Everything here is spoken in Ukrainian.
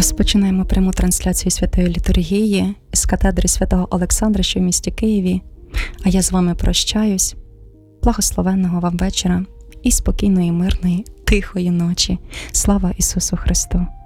Розпочинаємо пряму трансляцію Святої Літургії з катедри Святого Олександра, що в місті Києві. А я з вами прощаюсь. Благословенного вам вечора і спокійної, мирної, тихої ночі. Слава Ісусу Христу!